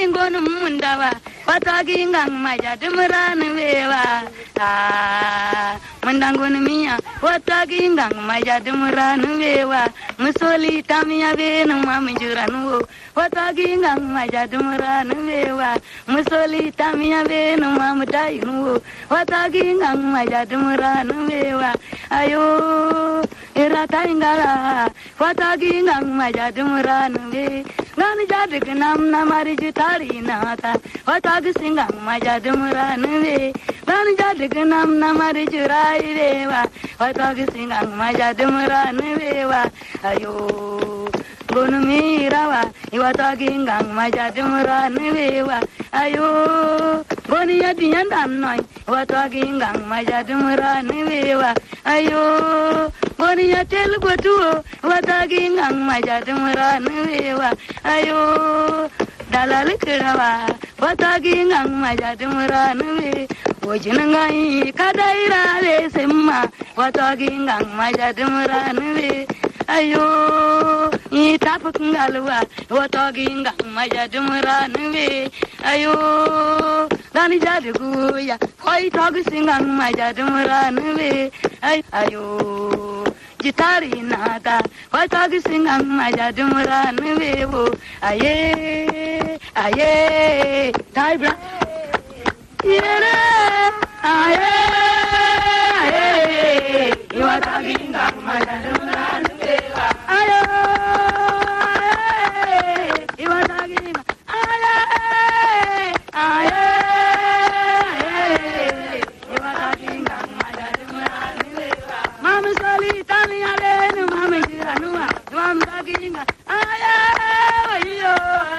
ingon mundawa watagi ngang maja dumran wewa mundangon miya watagi ngang maja dumran wewa musoli tamya be no mamjuran wo watagi ngang maja dumran wewa musoli tamya be no mamdai wo watagi ngang maja dumran wewa ayo irata ingala watagi ngang maja dumran we ngani jadig nam namari jitari nata watagi singang maja dumran we ngani jadig nam namari jurai wewa watagi singang maja dumran wewa ayo gon mirawa watagi ngang maja dumran wewa ayo goni yadiyan dannoy watagi ngang maja dumran wewa ayo goni yatel gotuo watagi ngang maja dumran wewa ayo dalal kirawa watagi ngang maja dumran we wojinangai kadaira le semma watagi ngang maja dumran we ayo itapuk ngalwa watagi ngang maja dumran we ayo dani jadugu ya koi tagi singang maja dumran we ayo jitari nata watagi singang maja dumran we wo aye aye taibra yere aye aye watagi ngang maja dumran we ayo aye watagi aye aye watagi ngang maja dumran we mama sali tani ale no mama jiranua duam dagi ngang aye ayo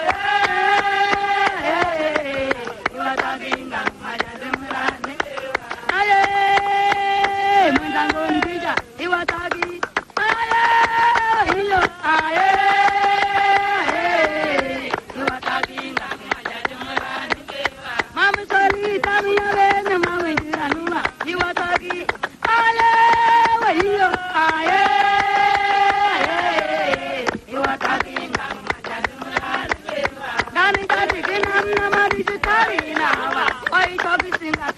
watagi ngang maja dumran we aye mundangon bija watagi aye ayo aye watagi ngang maja dumran we mama sali tani ale no mama jiranua watagi aye ayo aye watagi ngang maja dumran we dani jadi kinam namari jitari nawa oi togi singa